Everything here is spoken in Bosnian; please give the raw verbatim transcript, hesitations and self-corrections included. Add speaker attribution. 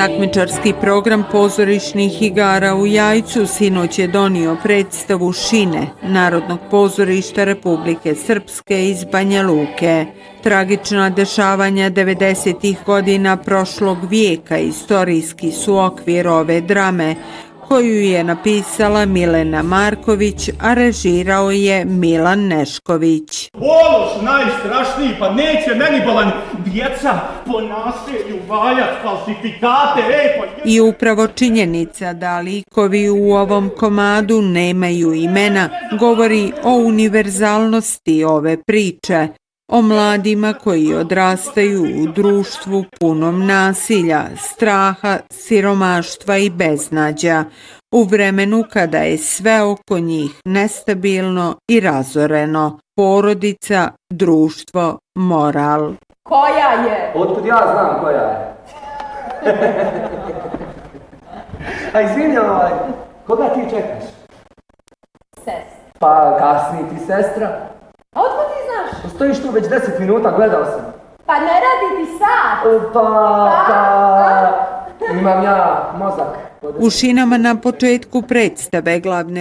Speaker 1: Takmičarski program pozorišnih igara u Jajcu sinoć je donio predstavu Šine, Narodnog pozorišta Republike Srpske iz Banja Luke. Tragična dešavanja devedesetih godina prošlog vijeka istorijski su okvir ove drame, koju je napisala Milena Marković, a režirao je Milan Nešković.
Speaker 2: Ološ najstrašniji, pa neće meni balan djeca po naselju valjat falsifikate, ej pa...
Speaker 1: I upravo činjenica da likovi u ovom komadu nemaju imena govori o univerzalnosti ove priče, o mladima koji odrastaju u društvu punom nasilja, straha, siromaštva i beznađa, u vremenu kada je sve oko njih nestabilno i razoreno. Porodica, društvo, moral.
Speaker 3: Koja je?
Speaker 4: Otkud ja znam koja je? A izvinjam, ovaj, koga ti čekaš?
Speaker 3: Sestra.
Speaker 4: Pa kasni ti sestra.
Speaker 3: A otkud ti znaš?
Speaker 4: Stojiš tu već deset minuta, gledao sam.
Speaker 3: Pa ne radi ti sat.
Speaker 4: Pa, pa, imam ja mozak.
Speaker 1: U Šinama na početku predstave glavne